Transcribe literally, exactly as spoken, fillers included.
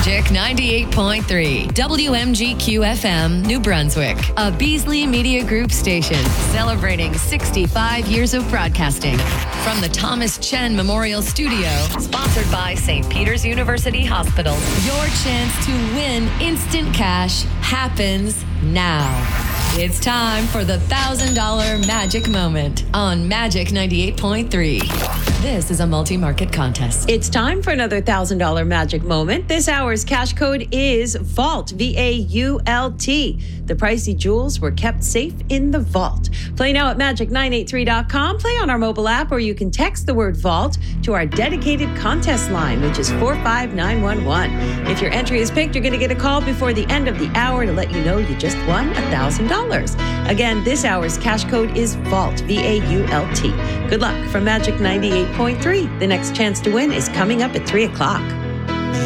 Magic ninety-eight point three, W M G Q F M, New Brunswick, a Beasley Media Group station celebrating sixty-five years of broadcasting. From the Thomas Chen Memorial Studio, sponsored by Saint Peter's University Hospital, your chance to win instant cash happens now. It's time for the one thousand dollars Magic Moment on Magic ninety-eight point three. This is a multi-market contest. It's time for another one thousand dollars Magic Moment. This hour's cash code is VAULT, V A U L T. The pricey jewels were kept safe in the vault. Play now at magic nine eight three dot com. Play on our mobile app, or you can text the word VAULT to our dedicated contest line, which is four five nine one one. If your entry is picked, you're going to get a call before the end of the hour to let you know you just won one thousand dollars. Again, this hour's cash code is VAULT, V A U L T. Good luck from Magic ninety-eight point three. The next chance to win is coming up at three o'clock.